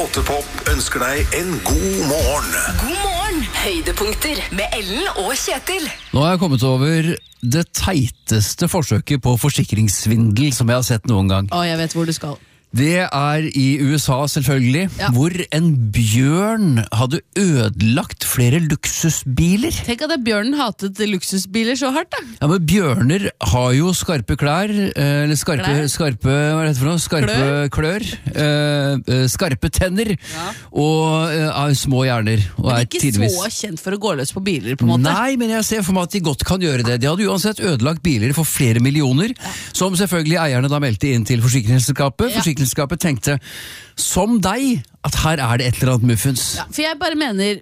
Pottepop ønsker deg en god morgen. God morgen, høydepunkter med Ellen og Kjetil. Nå har jeg kommet over det teiteste forsøket på forsikringssvindel som jeg har sett noen gang. Jeg vet hvor du skal. Det i USA selvfølgelig, hvor en bjørn hadde ødelagt flere luksusbiler. Tenk at bjørnen hatet luksusbiler så hardt da. Ja, men bjørner har jo skarpe klær, eller skarpe, hva er det for noe? Skarpe klør, skarpe tenner, og små hjerner. Og Men ikke tidvis så kjent for å gå løs på biler på en måte. Nei, men jeg ser for meg at de godt kan gjøre det. De hadde uansett ødelagt biler for flere millioner, som selvfølgelig eierne da meldte inn til forsikringsselskapet. Forsikringsselskapet tenkte, som deg, at her det et eller annet muffens. Ja, for jeg bare mener,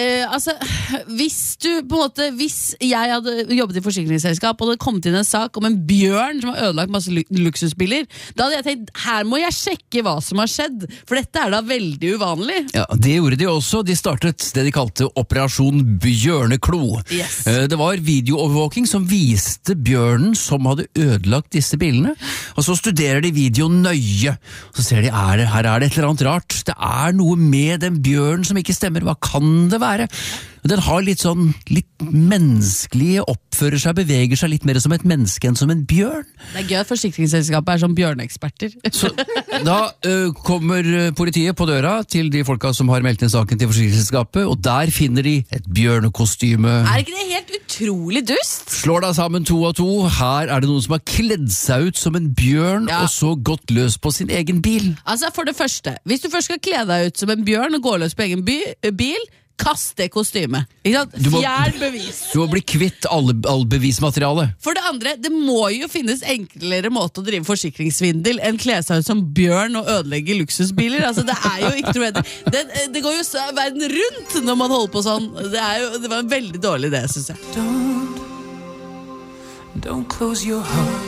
hvis jeg hadde jobbet i forsikringsselskap, og det kom til en sak om en bjørn som har ødelagt masse luksusbiler, da hadde jeg tenkt, her må jeg sjekke hva som har skjedd, for dette da veldig uvanlig. Ja, det gjorde de også. De startet det de kalte Operasjon Bjørneklo. Yes. Det var videoovervåking som viste bjørnen som hadde ødelagt disse bilene, og så studerer de videoen nøye. Så ser de, her det et eller annet rart. Det noe med den bjørnen som ikke stemmer. Hva kan det være? Den har litt menneskelig, oppfører seg, beveger seg litt mer som et menneske enn som en bjørn. Det gøy at forsikringsselskapet som bjørneeksperter. Så da kommer politiet på døra til de folka som har meldt inn saken til forsikringsselskapet, og der finner de et bjørnekostyme. Ikke det helt utrolig dust? Slår da sammen 2 og 2. Her det noen som har kledd seg ut som en bjørn, og så gått løs på sin egen bil. Altså, for det første, hvis du først skal kle deg ut som en bjørn og gå løs på egen bil, kast det kostymet. Fjern bevis. Du må bli kvitt all bevismateriale. For det andre, det må jo finnes enklere måte å drive forsikringssvindel enn kle seg ut som bjørn og ødelegge luksusbiler. Altså, det jo ikke troverdig. Det går jo verden rundt når man holder på sånn. Det var en veldig dårlig idé, synes jeg. Don't close your heart.